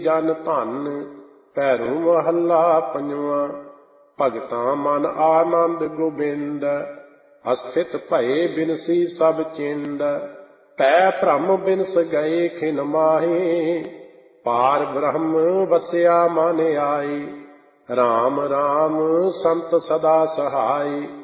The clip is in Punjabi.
ਜਨ ਧਨ। ਭੈਰੋਂ ਮਹੱਲਾ ਪੰਜਵਾਂ। ਭਗਤਾਂ ਮਨ ਆਨੰਦ ਗੋਬਿੰਦ। ਅਸਥਿਤ ਭਏ ਬਿਨਸੀ ਸਭ ਚਿੰਦ। ਭੈ ਭ੍ਰਮ ਬਿਨਸ ਗਏ ਖਿਨ ਮਾਹੇ। ਪਾਰ ਬ੍ਰਹਮ ਵਸਿਆ ਮਨ ਆਈ। ਰਾਮ ਰਾਮ ਸੰਤ ਸਦਾ ਸਹਾਈ।